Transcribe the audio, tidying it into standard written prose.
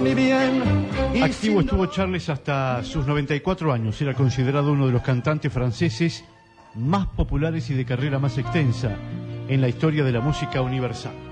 mi bien. Activo estuvo Charles hasta sus 94 años. Era considerado uno de los cantantes franceses más populares y de carrera más extensa en la historia de la música universal.